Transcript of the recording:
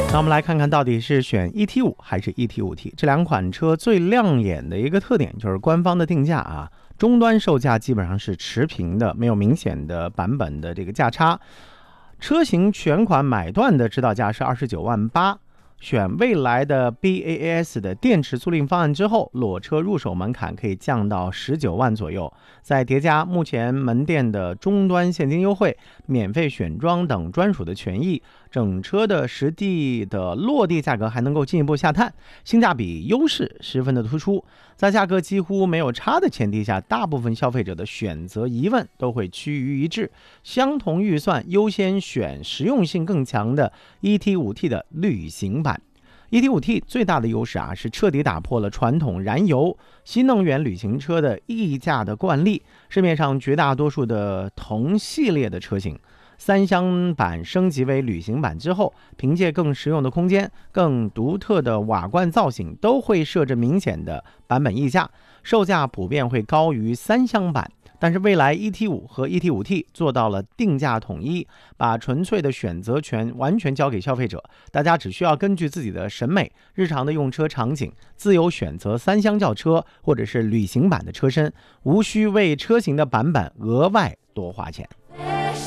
那我们来看看到底是选 ET5 还是 ET5T。 这两款车最亮眼的一个特点就是官方的定价啊，终端售价基本上是持平的，没有明显的版本的这个价差。车型全款买断的指导价是29.8万，选蔚来的 BAAS 的电池租赁方案之后，裸车入手门槛可以降到19万左右，再叠加目前门店的终端现金优惠、免费选装等专属的权益，整车的实地的落地价格还能够进一步下探，性价比优势十分的突出。在价格几乎没有差的前提下，大部分消费者的选择疑问都会趋于一致，相同预算优先选实用性更强的 ET5T 的旅行版。ET5T 最大的优势是彻底打破了传统燃油新能源旅行车的溢价的惯例。市面上绝大多数的同系列的车型，3厢版升级为旅行版之后，凭借更实用的空间、更独特的瓦罐造型，都会设置明显的版本溢价，售价普遍会高于3厢版。但是蔚来 ET5 和 ET5T 做到了定价统一，把纯粹的选择权完全交给消费者，大家只需要根据自己的审美、日常的用车场景，自由选择3厢轿车或者是旅行版的车身，无需为车型的版本额外多花钱。